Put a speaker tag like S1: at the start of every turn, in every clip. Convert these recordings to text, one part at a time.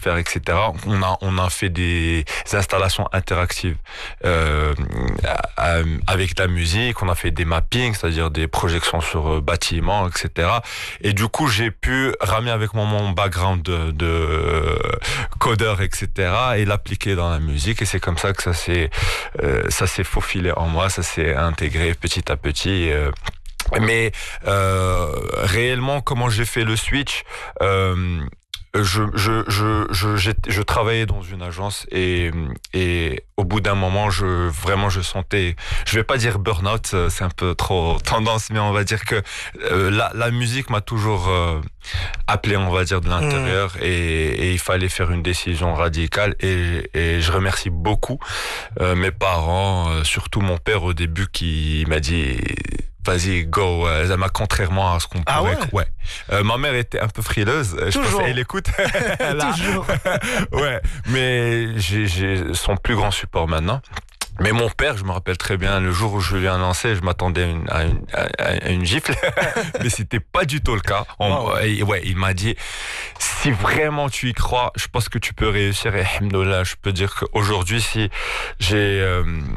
S1: faire, etc. On a fait des installations interactives avec la musique. On a fait des mappings, c'est-à-dire des projections sur bâtiments, etc. Et du coup, j'ai pu ramener avec moi mon background de codeur, etc. et l'appliquer dans la musique. Et c'est comme ça que ça s'est faufilé en moi, ça s'est intégré petit à petit. Mais réellement, comment j'ai fait le switch, je travaillais dans une agence et au bout d'un moment, je sentais, je vais pas dire burn-out, c'est un peu trop tendance, mais on va dire que la musique m'a toujours appelé, on va dire, de l'intérieur et il fallait faire une décision radicale et je remercie beaucoup mes parents, surtout mon père au début qui m'a dit vas-y, go. Contrairement à ce qu'on pourrait.
S2: Ouais.
S1: Ma mère était un peu frileuse. Je pense qu'elle écoute.
S2: Toujours.
S1: Ouais. Mais j'ai son plus grand support maintenant. Mais mon père, je me rappelle très bien, le jour où je lui ai annoncé, je m'attendais à une gifle. Mais c'était pas du tout le cas. Il m'a dit, si vraiment tu y crois, je pense que tu peux réussir. Et alhamdoulilah, je peux dire qu'aujourd'hui, si j'ai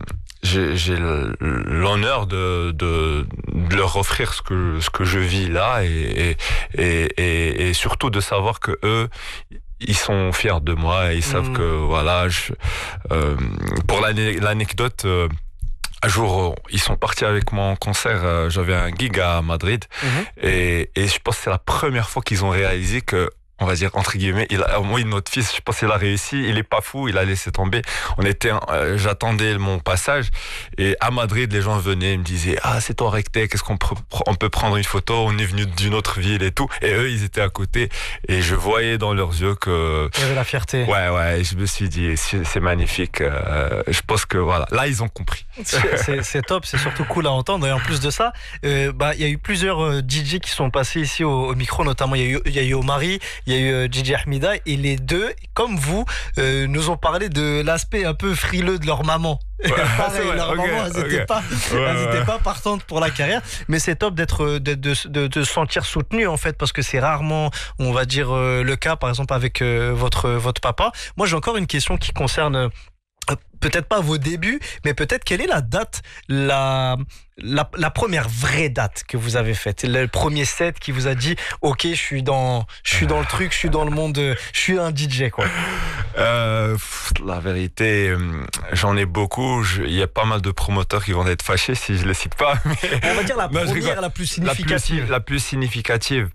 S1: l'honneur de leur offrir ce que je vis là et surtout de savoir que eux ils sont fiers de moi et ils savent que voilà pour l'anecdote un jour, ils sont partis avec moi en concert. J'avais un gig à Madrid et je pense que c'est la première fois qu'ils ont réalisé que, on va dire entre guillemets, moi notre fils, je pense qu'il a réussi, il est pas fou, il a laissé tomber. J'attendais mon passage et à Madrid les gens venaient, ils me disaient c'est toi Rectek, est-ce qu'on peut prendre une photo, on est venu d'une autre ville et tout, et eux ils étaient à côté et je voyais dans leurs yeux que
S2: il y avait la fierté.
S1: Ouais, je me suis dit c'est magnifique. Je pense que voilà, là ils ont compris.
S2: C'est top, c'est surtout cool à entendre. Et en plus de ça, il y a eu plusieurs DJ qui sont passés ici au micro, notamment il y a eu Omari, il y a eu DJ Ahmida, et les deux, comme vous, nous ont parlé de l'aspect un peu frileux de leur maman. Pareil, leur maman, elles n'étaient pas partantes pour la carrière, mais c'est top de se sentir soutenu en fait, parce que c'est rarement, on va dire, le cas, par exemple avec votre papa. Moi, j'ai encore une question qui concerne peut-être pas vos débuts, mais peut-être quelle est la date, la première vraie date que vous avez faite, le premier set qui vous a dit ok, je suis dans le truc, je suis dans le monde, je suis un DJ quoi.
S1: La vérité, j'en ai beaucoup. Il y a pas mal de promoteurs qui vont être fâchés si je le cite pas. Mais
S2: on va dire la première, la plus significative.
S1: La plus significative.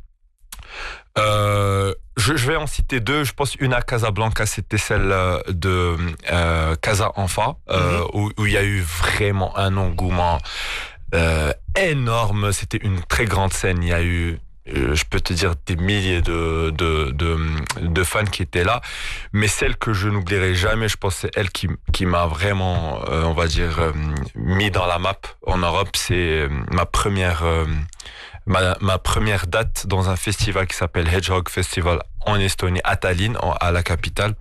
S1: Je vais en citer deux. Je pense une à Casablanca, c'était celle de Casa Enfa, où il y a eu vraiment un engouement énorme. C'était une très grande scène. Il y a eu, je peux te dire, des milliers de fans qui étaient là. Mais celle que je n'oublierai jamais, je pense, c'est elle qui m'a vraiment, on va dire, mis dans la map en Europe. C'est ma première date dans un festival qui s'appelle Hedgehog Festival en Estonie, à Tallinn, à la capitale.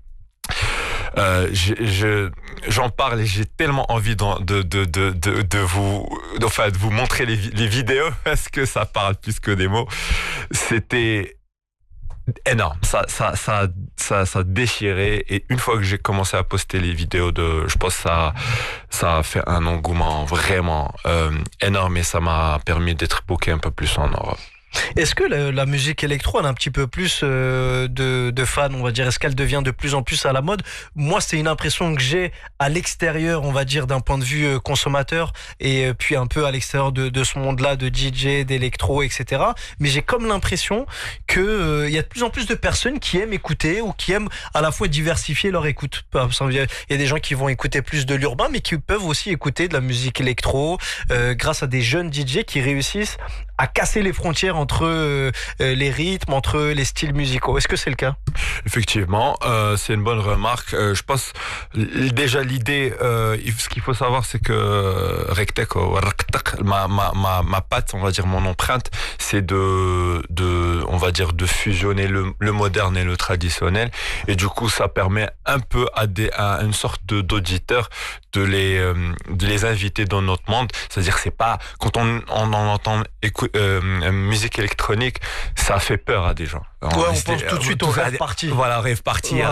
S1: J'en parle et j'ai tellement envie de vous montrer les vidéos parce que ça parle plus que des mots. C'était énorme, ça a déchiré, et une fois que j'ai commencé à poster les vidéos je pense que ça a fait un engouement vraiment énorme et ça m'a permis d'être booké un peu plus en Europe.
S2: Est-ce que la musique électro a un petit peu plus de fans, on va dire? Est-ce qu'elle devient de plus en plus à la mode? Moi, c'est une impression que j'ai à l'extérieur, on va dire, d'un point de vue consommateur, et puis un peu à l'extérieur de ce monde-là de DJ, d'électro, etc. Mais j'ai comme l'impression que il y a de plus en plus de personnes qui aiment écouter ou qui aiment à la fois diversifier leur écoute. Il y a des gens qui vont écouter plus de l'urbain, mais qui peuvent aussi écouter de la musique électro grâce à des jeunes DJ qui réussissent à casser les frontières entre les rythmes, entre les styles musicaux. Est-ce que c'est le cas?
S1: Effectivement, c'est une bonne remarque. Je pense déjà l'idée, ce qu'il faut savoir, c'est que Rectek, ma patte, on va dire mon empreinte, c'est on va dire de fusionner le moderne et le traditionnel, et du coup ça permet un peu à une sorte d'auditeurs de les inviter dans notre monde. C'est-à-dire c'est pas, quand on en entend musique électronique, ça fait peur à des gens.
S2: Ouais, on pense tout de suite au rave party.
S1: Voilà, rave party.